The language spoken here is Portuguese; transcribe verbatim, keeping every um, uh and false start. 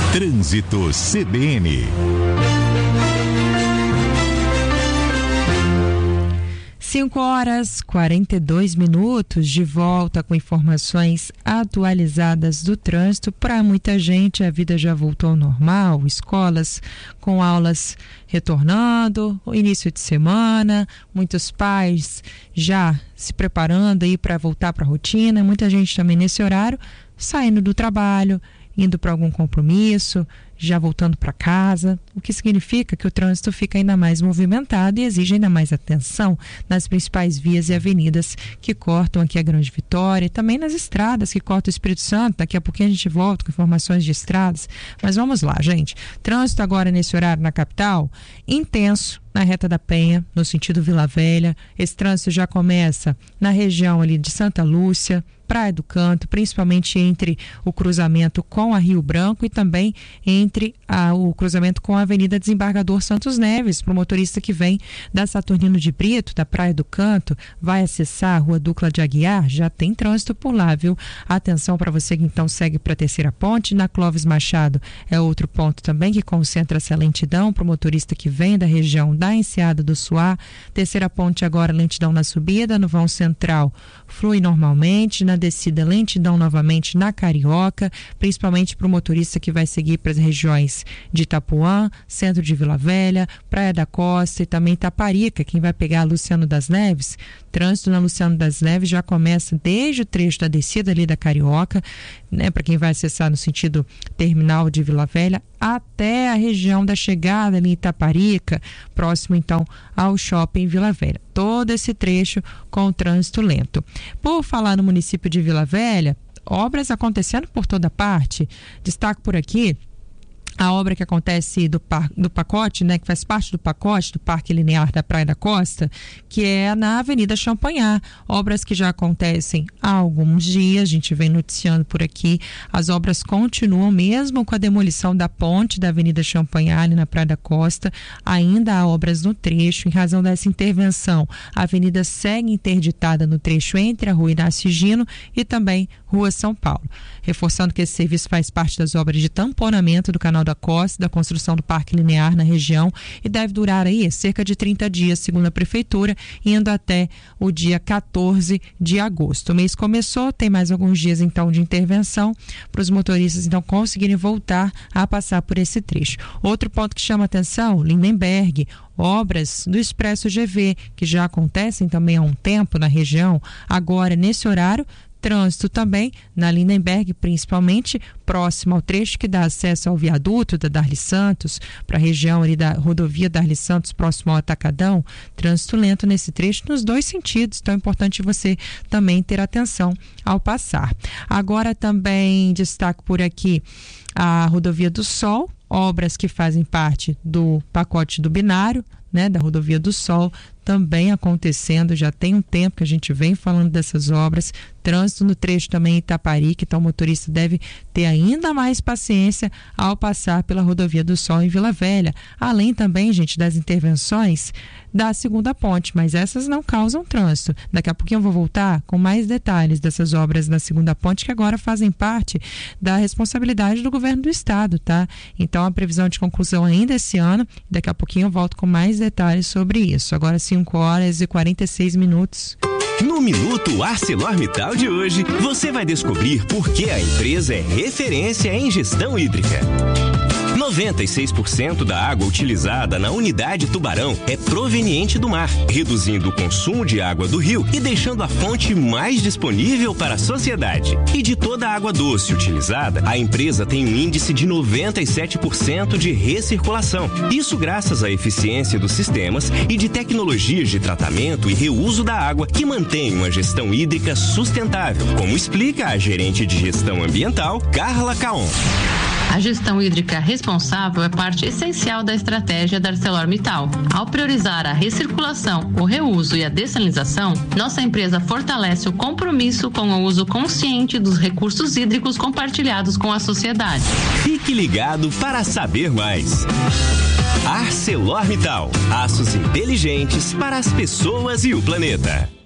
Trânsito C B N. cinco horas e quarenta e dois minutos, de volta com informações atualizadas do trânsito. Para muita gente, a vida já voltou ao normal, escolas com aulas retornando, o início de semana, muitos pais já se preparando aí para voltar para a rotina, muita gente também nesse horário, saindo do trabalho, indo para algum compromisso, já voltando para casa, o que significa que o trânsito fica ainda mais movimentado e exige ainda mais atenção nas principais vias e avenidas que cortam aqui a Grande Vitória e também nas estradas que cortam o Espírito Santo. Daqui a pouquinho a gente volta com informações de estradas, mas vamos lá, gente. Trânsito agora nesse horário na capital, intenso na Reta da Penha, no sentido Vila Velha. Esse trânsito já começa na região ali de Santa Lúcia, Praia do Canto, principalmente entre o cruzamento com a Rio Branco e também entre a, o cruzamento com a Avenida Desembargador Santos Neves, para o motorista que vem da Saturnino de Brito, da Praia do Canto, vai acessar a Rua Ducla de Aguiar, já tem trânsito por lá, viu? Atenção para você que então segue para a Terceira Ponte. Na Clóvis Machado é outro ponto também que concentra essa lentidão para o motorista que vem da região da Enseada do Suá. Terceira Ponte agora lentidão na subida, no vão central flui normalmente, na descida lentidão novamente na Carioca, principalmente para o motorista que vai seguir para as regiões de Itapuã, centro de Vila Velha, Praia da Costa e também Itaparica. Quem vai pegar a Luciano das Neves, trânsito na Luciano das Neves já começa desde o trecho da descida ali da Carioca, né, para quem vai acessar no sentido terminal de Vila Velha, até a região da chegada ali em Itaparica, próximo então ao shopping Vila Velha. Todo esse trecho com o trânsito lento. Por falar no município de Vila Velha, obras acontecendo por toda parte. Destaco por aqui a obra que acontece do, par, do pacote, né, que faz parte do pacote do Parque Linear da Praia da Costa, que é na Avenida Champanhar. Obras que já acontecem há alguns dias, a gente vem noticiando por aqui. As obras continuam, mesmo com a demolição da ponte da Avenida Champanhar, ali na Praia da Costa. Ainda há obras no trecho. Em razão dessa intervenção, a avenida segue interditada no trecho entre a Rua Inácio Gino e também Rua São Paulo. Reforçando que esse serviço faz parte das obras de tamponamento do Canal da Costa, da construção do Parque Linear na região, e deve durar aí cerca de trinta dias, segundo a Prefeitura, indo até o dia quatorze de agosto. O mês começou, tem mais alguns dias então de intervenção para os motoristas então conseguirem voltar a passar por esse trecho. Outro ponto que chama atenção, Lindenberg, obras do Expresso G V, que já acontecem também há um tempo na região. Agora, nesse horário, trânsito também na Lindenberg, principalmente próximo ao trecho que dá acesso ao viaduto da Darli Santos, para a região ali da rodovia Darli Santos, próximo ao Atacadão. Trânsito lento nesse trecho nos dois sentidos, então é importante você também ter atenção ao passar. Agora também destaco por aqui a Rodovia do Sol, obras que fazem parte do pacote do binário, né, da Rodovia do Sol, também acontecendo, já tem um tempo que a gente vem falando dessas obras. Trânsito no trecho também em Itaparica, então o motorista deve ter ainda mais paciência ao passar pela Rodovia do Sol em Vila Velha, além também, gente, das intervenções da segunda ponte, mas essas não causam trânsito. Daqui a pouquinho eu vou voltar com mais detalhes dessas obras na segunda ponte, que agora fazem parte da responsabilidade do governo do estado, tá? Então a previsão de conclusão ainda esse ano, daqui a pouquinho eu volto com mais detalhes sobre isso. Agora cinco horas e quarenta e seis minutos. No Minuto ArcelorMittal de hoje, você vai descobrir por que a empresa é referência em gestão hídrica. noventa e seis por cento da água utilizada na unidade Tubarão é proveniente do mar, reduzindo o consumo de água do rio e deixando a fonte mais disponível para a sociedade. E de toda a água doce utilizada, a empresa tem um índice de noventa e sete por cento de recirculação. Isso graças à eficiência dos sistemas e de tecnologias de tratamento e reuso da água que mantém uma gestão hídrica sustentável, como explica a gerente de gestão ambiental, Carla Caon. A gestão hídrica responsável é parte essencial da estratégia da ArcelorMittal. Ao priorizar a recirculação, o reuso e a dessalinização, nossa empresa fortalece o compromisso com o uso consciente dos recursos hídricos compartilhados com a sociedade. Fique ligado para saber mais. ArcelorMittal, aços inteligentes para as pessoas e o planeta.